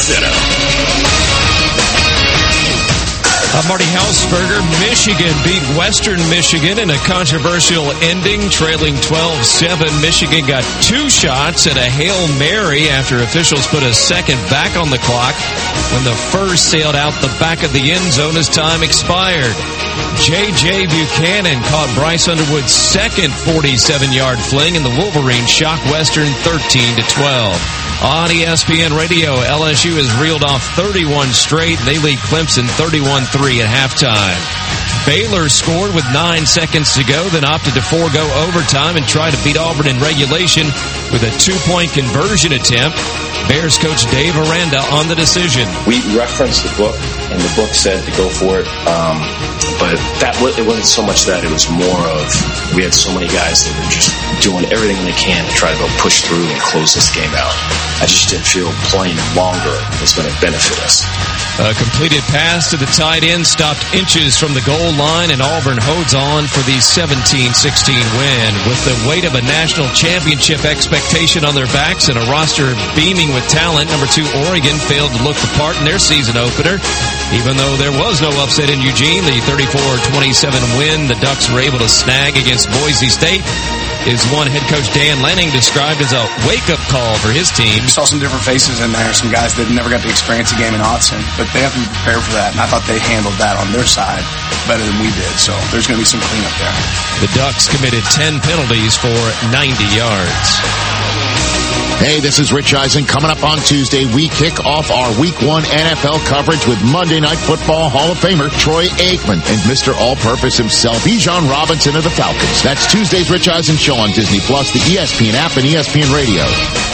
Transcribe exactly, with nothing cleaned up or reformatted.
Center. Uh, Marty Hausberger, Michigan beat Western Michigan in a controversial ending, trailing twelve seven. Michigan got two shots at a Hail Mary after officials put a second back on the clock when the first sailed out the back of the end zone as time expired. J J. Buchanan caught Bryce Underwood's second forty-seven-yard fling, and the Wolverines shocked Western thirteen to twelve. On E S P N Radio, L S U has reeled off thirty-one straight. They lead Clemson thirty-one three at halftime. Baylor scored with nine seconds to go, then opted to forego overtime and try to beat Auburn in regulation with a two-point conversion attempt. Bears coach Dave Aranda on the decision. We referenced the book, and the book said to go for it. Um, but that it wasn't so much that. It was more of we had so many guys that were just doing everything they can to try to go push through and close this game out. I just didn't feel playing longer was going to benefit us. A completed pass to the tight end stopped inches from the goal line, and Auburn holds on for the seventeen sixteen win. With the weight of a national championship expectation on their backs and a roster beaming with talent, number two Oregon failed to look the part in their season opener. Even though there was no upset in Eugene, the thirty-four twenty-seven win the Ducks were able to snag against Boise State is one head coach Dan Lanning described as a wake-up call for his team. We saw some different faces in there, some guys that never got to experience a game in Autzen, but they have to be prepared for that, and I thought they handled that on their side better than we did, so there's going to be some cleanup there. The Ducks committed ten penalties for ninety yards. Hey, this is Rich Eisen. Coming up on Tuesday, we kick off our Week one N F L coverage with Monday Night Football Hall of Famer Troy Aikman and Mister All-Purpose himself, Bijan Robinson of the Falcons. That's Tuesday's Rich Eisen Show on Disney Plus, the E S P N app, and E S P N Radio.